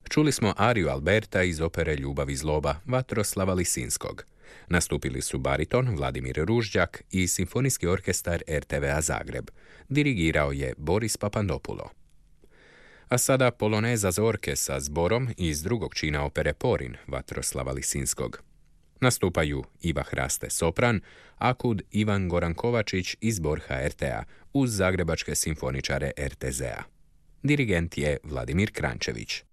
Čuli smo ariju Alberta iz opere Ljubav i zloba Vatroslava Lisinskog. Nastupili su bariton Vladimir Ružđak i Simfonijski orkestar RTV-a Zagreb. Dirigirao je Boris Papandopulo. A sada poloneza Zorke sa zborom iz drugog čina opere Porin Vatroslava Lisinskog. Nastupaju Iva Hraste sopran, akud Ivan Goran Kovačić i zbor HRT-a uz zagrebačke simfoničare RTZ-a. Dirigent je Vladimir Krančević.